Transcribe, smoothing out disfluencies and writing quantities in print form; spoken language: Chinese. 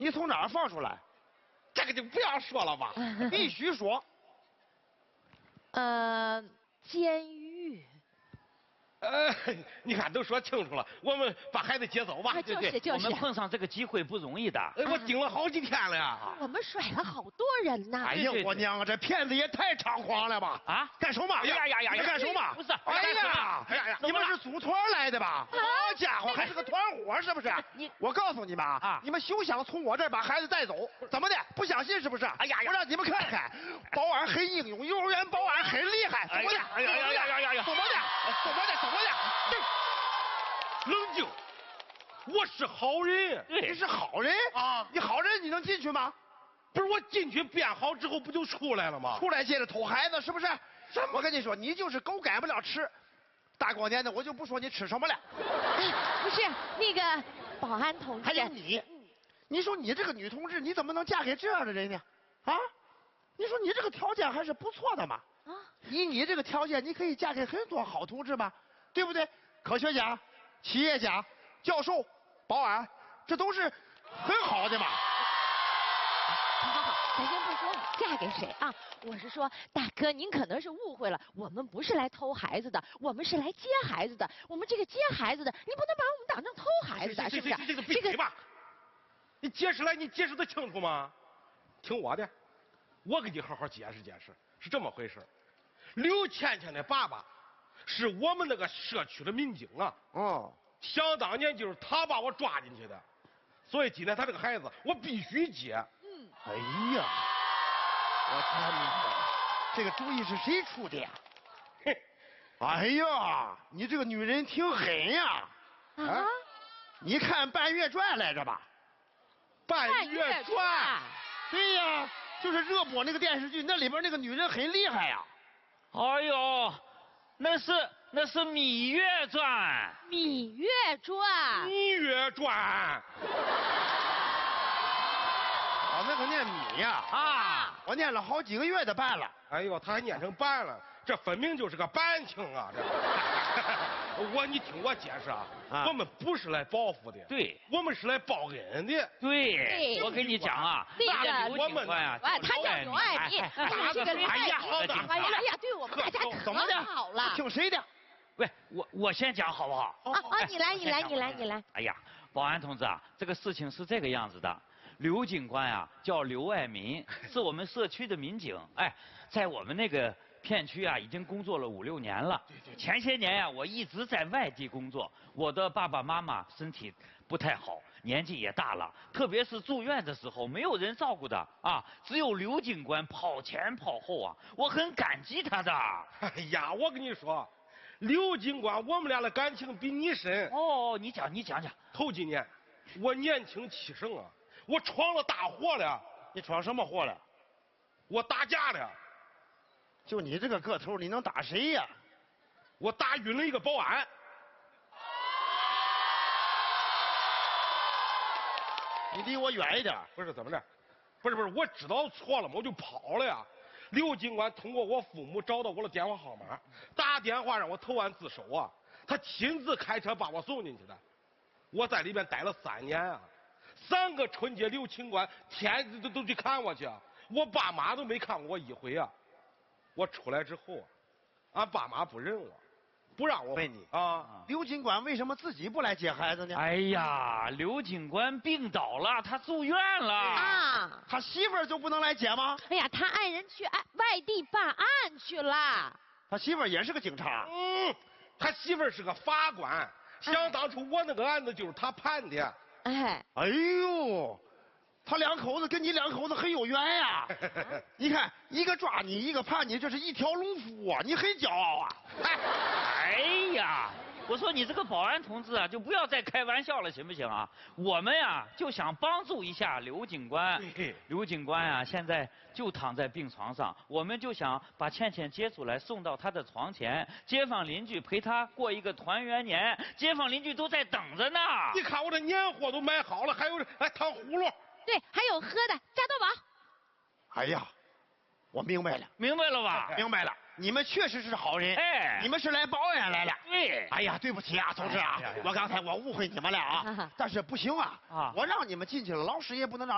你从哪儿放出来？这个就不要说了吧，必须说。 监狱。 你看都说清楚了，我们把孩子接走吧。 就是。 我们碰上这个机会不容易的。 我盯了好几天了呀。 我们甩了好多人呢。 哎呀，我娘啊，这骗子也太猖狂了吧！啊，干什么？ 哎呀， 干什么？ 不是。 哎呀，你们是组团来的吧？好家伙，还是个团伙是不是？我告诉你们啊，你们休想从我这儿把孩子带走。怎么的？不相信是不是？哎呀，我让你们看看，保安很英勇，幼儿园保安很厉害。怎么的？怎么的？ 冷静，我是好人。 你是好人啊？你好人你能进去吗？ 不是，我进去变好之后不就出来了吗？ 出来接着偷孩子是不是？我跟你说，你就是狗改不了吃。大过年的，我就不说你吃什么了。 不是那个保安同志， 还有你说你这个女同志，你怎么能嫁给这样的人呢？啊？你说你这个条件还是不错的嘛。啊，以你这个条件，你可以嫁给很多好同志嘛，对不对？科学家、企业家、教授、保安，这都是很好的嘛。 好，咱先不说我嫁给谁啊，我是说，大哥您可能是误会了，我们不是来偷孩子的，我们是来接孩子的。我们这个接孩子的，你不能把我们当成偷孩子的，是不是？ 这个闭嘴吧！你解释得清楚吗？听我的，我给你好好解释解释，是这么回事。刘倩倩的爸爸是我们那个社区的民警啊。哦。想当年就是他把我抓进去的，所以今天他这个孩子我必须接。 哎呀，我天哪，这个主意是谁出的呀？哎呀，你这个女人挺狠呀！啊？你看《半月传》来着吧？ 《半月传》。 对呀，就是热播那个电视剧，那里边那个女人很厉害呀。 哎呦，那是《芈月传》。 芈月传。 芈月传。 我那个念米呀啊！我念了好几个月的半了。 哎呦，他还念成半了，这分明就是个半清啊！这，你听我解释啊，我们不是来报复的， 对， 我们是来报恩的。 对，我跟你讲啊， 那个刘警官啊， 他叫刘爱民，他是个刘爱民。哎呀，对我们大家可好了。 听谁的？ 喂，我先讲好不好？ 你来。 哎呀，保安同志啊，这个事情是这个样子的。刘警官啊，叫刘爱民，是我们社区的民警。哎，在我们那个片区啊，已经工作了5、6年了。对。前些年呀，我一直在外地工作，我的爸爸妈妈身体不太好，年纪也大了，特别是住院的时候，没有人照顾的啊，只有刘警官跑前跑后啊，我很感激他的。 哎呀，我跟你说，刘警官，我们俩的感情比你深。 哦，你讲。 头几年，我年轻气盛啊。我闯了大祸了。 你闯什么祸了？ 我打架了。 就你这个个头，你能打谁呀？ 我打晕了一个保安。 你离我远一点。 不是怎么着？不是，我知道错了嘛，我就跑了呀。刘警官通过我父母找到我的电话号码，打电话让我投案自首啊。他亲自开车把我送进去的。我在里面待了3年啊。3个春节，刘警官天都去看我去，我爸妈都没看过我一回啊。我出来之后，俺爸妈不认我，不让我问你啊。刘警官为什么自己不来接孩子呢？ 哎呀，刘警官病倒了，他住院了啊。 他媳妇儿就不能来接吗？ 哎呀，他爱人去外地办案去了。 他媳妇儿也是个警察。 他媳妇儿是个法官。想当初我那个案子就是他判的。 哎呦，他2口子跟你2口子很有缘呀！你看，一个抓你，一个判你，这是一条龙服务啊！你很骄傲啊！ 哎呀，我说你这个保安同志啊，就不要再开玩笑了，行不行啊？我们呀就想帮助一下刘警官。刘警官啊，现在就躺在病床上，我们就想把倩倩接出来，送到他的床前，街坊邻居陪他过一个团圆年，街坊邻居都在等着呢。 你看我这年货都买好了，还有糖葫芦。 对，还有喝的加多宝。 哎呀，我明白了。 明白了吧？ 明白了。你们确实是好人。哎，你们是来报案来了。 对。 哎呀，对不起啊，同志啊，我刚才我误会你们了啊。但是不行啊，我让你们进去了，老师也不能让。